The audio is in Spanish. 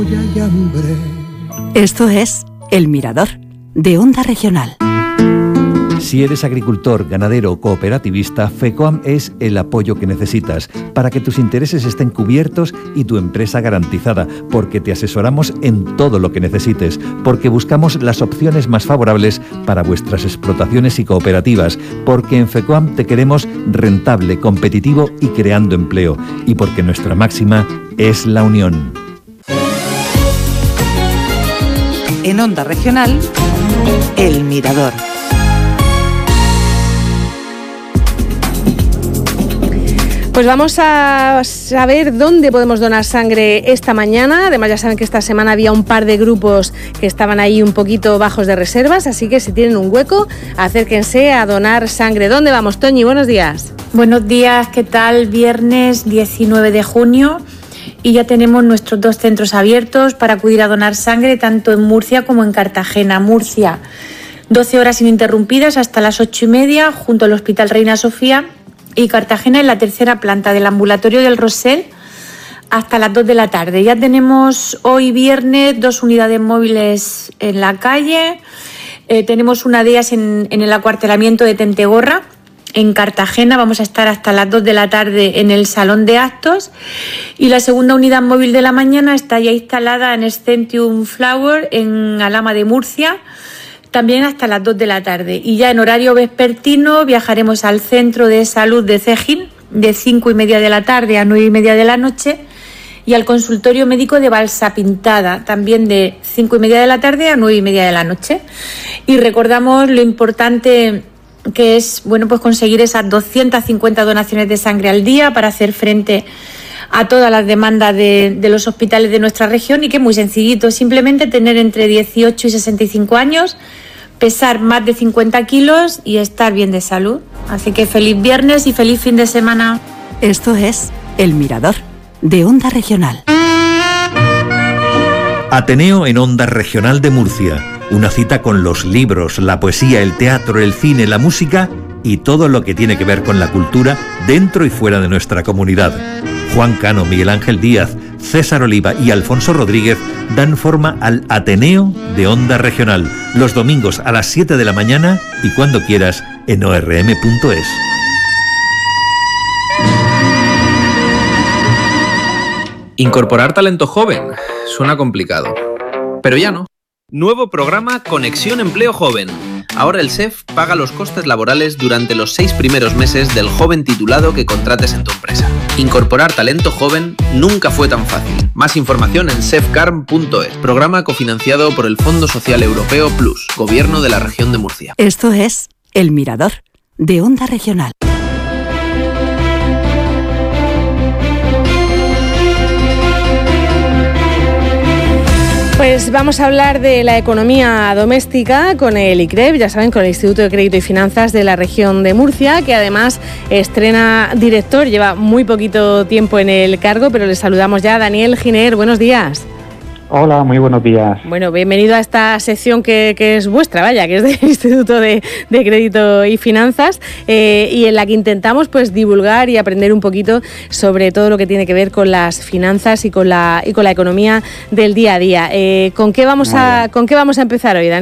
Esto es El Mirador, de Onda Regional. Si eres agricultor, ganadero o cooperativista, FECOAM es el apoyo que necesitas para que tus intereses estén cubiertos y tu empresa garantizada, porque te asesoramos en todo lo que necesites, porque buscamos las opciones más favorables para vuestras explotaciones y cooperativas, porque en FECOAM te queremos rentable, competitivo y creando empleo, y porque nuestra máxima es la unión. En Onda Regional, El Mirador. Pues vamos a saber dónde podemos donar sangre esta mañana. Además, ya saben que esta semana había un par de grupos que estaban ahí un poquito bajos de reservas, así que si tienen un hueco, acérquense a donar sangre. ¿Dónde vamos, Toñi? Buenos días. Buenos días, ¿qué tal? Viernes 19 de junio y ya tenemos nuestros 2 centros abiertos para acudir a donar sangre, tanto en Murcia como en Cartagena. Murcia, 12 horas ininterrumpidas hasta las 8:30, junto al Hospital Reina Sofía, y Cartagena en la 3ª planta del ambulatorio del Rosell hasta las 2 de la tarde. Ya tenemos hoy viernes 2 unidades móviles en la calle. Tenemos una de ellas en el acuartelamiento de Tentegorra. En Cartagena vamos a estar hasta las 2 de la tarde en el salón de actos, y la segunda unidad móvil de la mañana está ya instalada en Scentium Flower en Alhama de Murcia, también hasta las 2 de la tarde. Y ya en horario vespertino viajaremos al centro de salud de Cejín de 5:30 de la tarde a 9:30 de la noche, y al consultorio médico de Balsapintada también de 5:30 de la tarde a 9:30 de la noche. Y recordamos lo importante que es, bueno, pues conseguir esas 250 donaciones de sangre al día para hacer frente a todas las demandas de los hospitales de nuestra región, y que es muy sencillito, simplemente tener entre 18 y 65 años, pesar más de 50 kilos y estar bien de salud. Así que feliz viernes y feliz fin de semana. Esto es El Mirador, de Onda Regional. Ateneo en Onda Regional de Murcia. Una cita con los libros, la poesía, el teatro, el cine, la música y todo lo que tiene que ver con la cultura dentro y fuera de nuestra comunidad. Juan Cano, Miguel Ángel Díaz, César Oliva y Alfonso Rodríguez dan forma al Ateneo de Onda Regional, los domingos a las 7 de la mañana y cuando quieras en orm.es. Incorporar talento joven suena complicado, pero ya no. Nuevo programa Conexión Empleo Joven. Ahora el SEF paga los costes laborales durante los 6 primeros meses del joven titulado que contrates en tu empresa. Incorporar talento joven nunca fue tan fácil. Más información en sefcarm.es. Programa cofinanciado por el Fondo Social Europeo Plus, Gobierno de la Región de Murcia. Esto es El Mirador, de Onda Regional. Pues vamos a hablar de la economía doméstica con el ICREF, ya saben, con el Instituto de Crédito y Finanzas de la región de Murcia, que además estrena director, lleva muy poquito tiempo en el cargo, pero le saludamos ya. Daniel Giner, buenos días. Hola, muy buenos días. Bueno, bienvenido a esta sección que es vuestra, vaya, que es del Instituto de Crédito y Finanzas, y en la que intentamos pues divulgar y aprender un poquito sobre todo lo que tiene que ver con las finanzas y con la economía del día a día. ¿Con qué vamos a empezar hoy, Daniel?